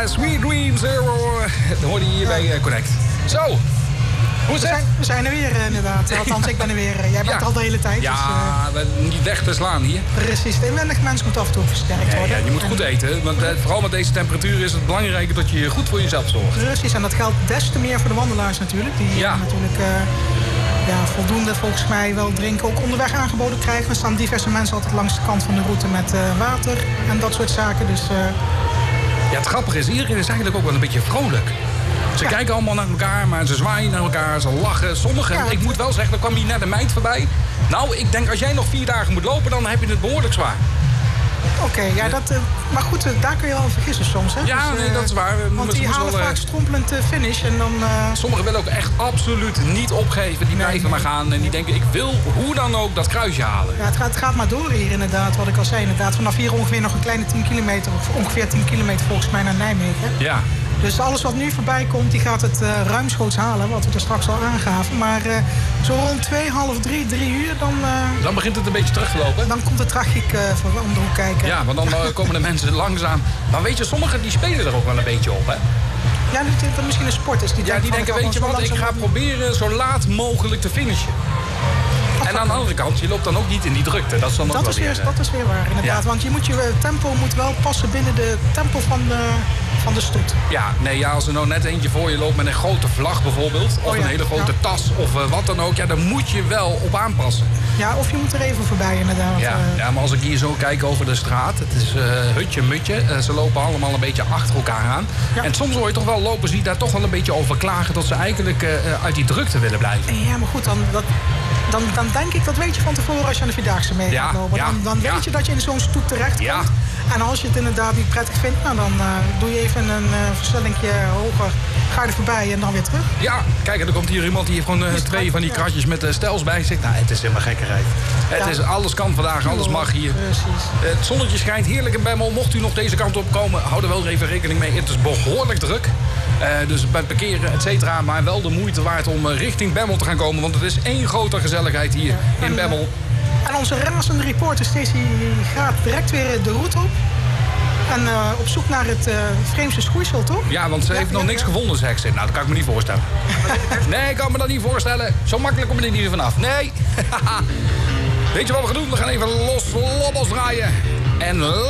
Sweet Dreams. Dat hoorde je hier bij Connect. Zo. Hoe is het? We zijn er weer inderdaad. Althans, ik ben er weer. Jij bent er al de hele tijd. Ja, dus, niet weg te slaan hier. Precies. De inwendige mens moet af en toe versterkt worden. Ja, je moet goed eten. Want vooral met deze temperatuur is het belangrijk dat je goed voor jezelf zorgt. Precies. En dat geldt des te meer voor de wandelaars natuurlijk. Die natuurlijk voldoende volgens mij wel drinken ook onderweg aangeboden krijgen. Er staan diverse mensen altijd langs de kant van de route met water en dat soort zaken. Dus, Ja, het grappige is, iedereen is eigenlijk ook wel een beetje vrolijk. Ze kijken allemaal naar elkaar, maar ze zwaaien naar elkaar, ze lachen. Sommigen, ik moet wel zeggen, er kwam hier net een meid voorbij. Nou, ik denk als jij nog 4 dagen moet lopen, dan heb je het behoorlijk zwaar. Oké, maar goed, daar kun je wel vergissen soms, hè? Ja, dus, nee, dat is waar. Want die halen vaak strompelend finish en dan... Sommigen willen ook echt absoluut niet opgeven. Die blijven maar gaan en die denken, ik wil hoe dan ook dat kruisje halen. Ja, het gaat maar door hier inderdaad, wat ik al zei. Inderdaad, vanaf hier ongeveer nog een kleine 10 kilometer, of ongeveer 10 kilometer volgens mij naar Nijmegen. Ja. Dus alles wat nu voorbij komt, die gaat het ruimschoots halen, wat we er straks al aangaven. Maar zo rond 2, half 3, 3 uur, dan begint het een beetje terug te lopen. Dan komt de tragiek om de hoek kijken. Ja, want dan komen de mensen langzaam. Maar weet je, sommigen die spelen er ook wel een beetje op, hè? Ja, dat misschien een sport is. Die denken, weet je wat, ik ga proberen zo laat mogelijk te finishen. En aan de andere kant, je loopt dan ook niet in die drukte. Dat is dan ook wel weer... Dat is weer waar, inderdaad. Ja. Want je tempo moet wel passen binnen de tempo van de stoet. Ja, als er nou net eentje voor je loopt met een grote vlag bijvoorbeeld... of een hele grote tas of wat dan ook... dan moet je wel op aanpassen. Ja, of je moet er even voorbij inderdaad. Ja, maar als ik hier zo kijk over de straat... het is hutje-mutje. Ze lopen allemaal een beetje achter elkaar aan. Ja. En soms hoor je toch wel lopers die daar toch wel een beetje over klagen... dat ze eigenlijk uit die drukte willen blijven. Ja, maar goed, dan denk ik, dat weet je van tevoren als je aan de Vierdaagse mee gaat lopen. Dan weet je dat je in zo'n stoet terecht komt. Ja. En als je het inderdaad niet prettig vindt, dan doe je even een versnellingje hoger. Ga je er voorbij en dan weer terug. Ja, kijk, er komt hier iemand die heeft gewoon 2 van die kratjes met stels bij zich. Nou, het is helemaal gekkerheid. Alles kan vandaag, alles mag hier. Precies. Het zonnetje schijnt heerlijk in Bemmel. Mocht u nog deze kant op komen, hou er wel even rekening mee. Het is behoorlijk druk. Dus bij parkeren, et cetera. Maar wel de moeite waard om richting Bemmel te gaan komen. Want het is één grote gezelligheid hier in Bemmel. En onze razende reporter Stacey gaat direct weer de route op. En op zoek naar het vreemdste schoeisel, toch? Ja, want ze heeft nog niks gevonden, zegt ze. Nou, dat kan ik me niet voorstellen. Nee, ik kan me dat niet voorstellen. Zo makkelijk kom je er niet vanaf. Nee. Weet je wat we gaan doen? We gaan even los draaien. En